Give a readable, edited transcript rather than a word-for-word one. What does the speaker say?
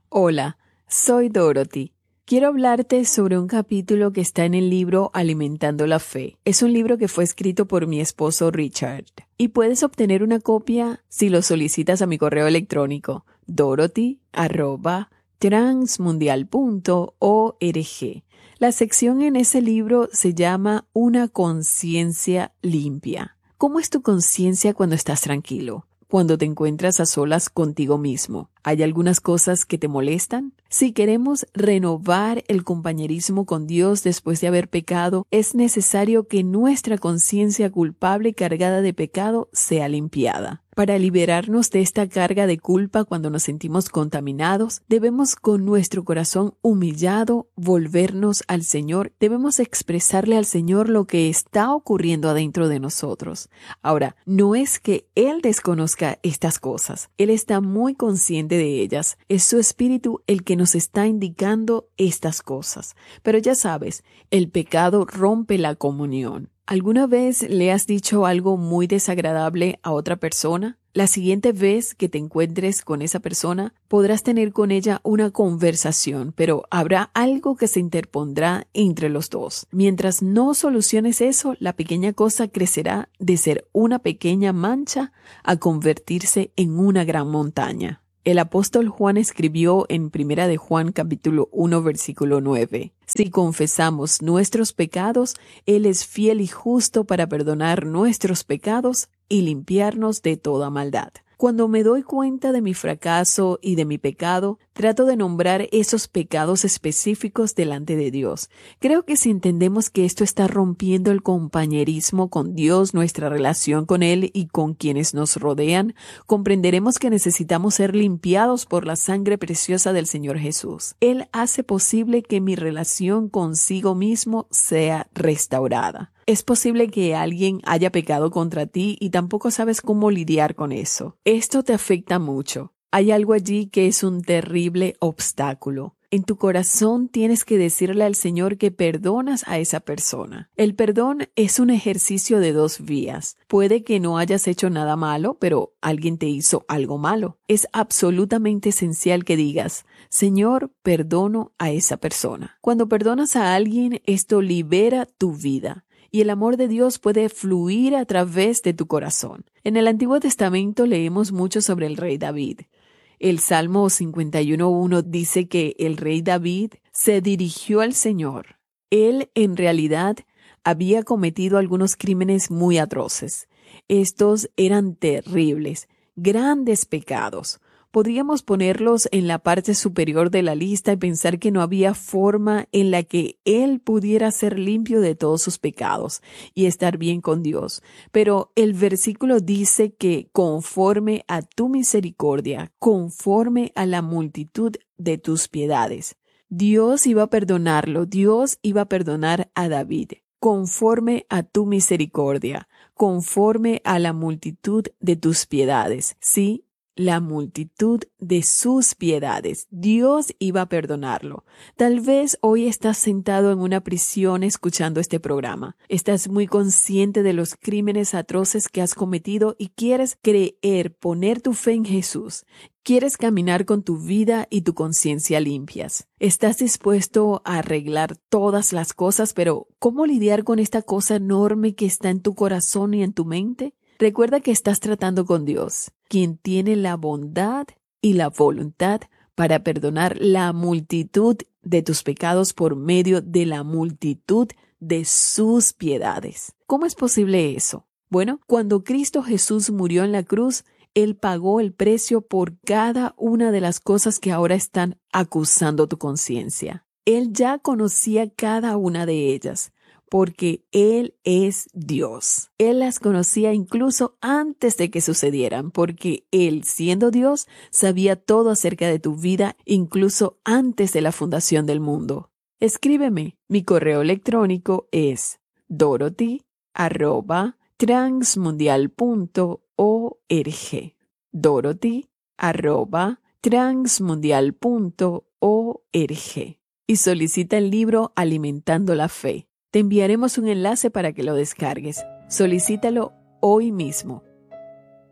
Hola, soy Dorothy. Quiero hablarte sobre un capítulo que está en el libro Alimentando la Fe. Es un libro que fue escrito por mi esposo Richard. Y puedes obtener una copia si lo solicitas a mi correo electrónico dorothy@transmundial.org. La sección en ese libro se llama Una conciencia limpia. ¿Cómo es tu conciencia cuando estás tranquilo? Cuando te encuentras a solas contigo mismo, ¿hay algunas cosas que te molestan? Si queremos renovar el compañerismo con Dios después de haber pecado, es necesario que nuestra conciencia culpable y cargada de pecado sea limpiada. Para liberarnos de esta carga de culpa cuando nos sentimos contaminados, debemos con nuestro corazón humillado volvernos al Señor. Debemos expresarle al Señor lo que está ocurriendo adentro de nosotros. Ahora, no es que Él desconozca estas cosas. Él está muy consciente de ellas. Es su espíritu el que nos está indicando estas cosas. Pero ya sabes, el pecado rompe la comunión. ¿Alguna vez le has dicho algo muy desagradable a otra persona? La siguiente vez que te encuentres con esa persona, podrás tener con ella una conversación, pero habrá algo que se interpondrá entre los dos. Mientras no soluciones eso, la pequeña cosa crecerá de ser una pequeña mancha a convertirse en una gran montaña. El apóstol Juan escribió en 1 de Juan capítulo 1 versículo 9: Si confesamos nuestros pecados, Él es fiel y justo para perdonar nuestros pecados y limpiarnos de toda maldad. Cuando me doy cuenta de mi fracaso y de mi pecado, trato de nombrar esos pecados específicos delante de Dios. Creo que si entendemos que esto está rompiendo el compañerismo con Dios, nuestra relación con Él y con quienes nos rodean, comprenderemos que necesitamos ser limpiados por la sangre preciosa del Señor Jesús. Él hace posible que mi relación consigo mismo sea restaurada. Es posible que alguien haya pecado contra ti y tampoco sabes cómo lidiar con eso. Esto te afecta mucho. Hay algo allí que es un terrible obstáculo. En tu corazón tienes que decirle al Señor que perdonas a esa persona. El perdón es un ejercicio de dos vías. Puede que no hayas hecho nada malo, pero alguien te hizo algo malo. Es absolutamente esencial que digas: Señor, perdono a esa persona. Cuando perdonas a alguien, esto libera tu vida. Y el amor de Dios puede fluir a través de tu corazón. En el Antiguo Testamento leemos mucho sobre el rey David. El Salmo 51:1 dice que el rey David se dirigió al Señor. Él, en realidad, había cometido algunos crímenes muy atroces. Estos eran terribles, grandes pecados. Podríamos ponerlos en la parte superior de la lista y pensar que no había forma en la que él pudiera ser limpio de todos sus pecados y estar bien con Dios. Pero el versículo dice que conforme a tu misericordia, conforme a la multitud de tus piedades, Dios iba a perdonarlo, Dios iba a perdonar a David. Conforme a tu misericordia, conforme a la multitud de tus piedades. Sí, la multitud de sus piedades. Dios iba a perdonarlo. Tal vez hoy estás sentado en una prisión escuchando este programa. Estás muy consciente de los crímenes atroces que has cometido y quieres creer, poner tu fe en Jesús. Quieres caminar con tu vida y tu conciencia limpias. Estás dispuesto a arreglar todas las cosas, pero ¿cómo lidiar con esta cosa enorme que está en tu corazón y en tu mente? Recuerda que estás tratando con Dios, quien tiene la bondad y la voluntad para perdonar la multitud de tus pecados por medio de la multitud de sus piedades. ¿Cómo es posible eso? Bueno, cuando Cristo Jesús murió en la cruz, Él pagó el precio por cada una de las cosas que ahora están acusando tu conciencia. Él ya conocía cada una de ellas, porque Él es Dios. Él las conocía incluso antes de que sucedieran, porque Él, siendo Dios, sabía todo acerca de tu vida, incluso antes de la fundación del mundo. Escríbeme. Mi correo electrónico es dorothy@transmundial.org. dorothy@transmundial.org. Y solicita el libro Alimentando la Fe. Te enviaremos un enlace para que lo descargues. Solicítalo hoy mismo.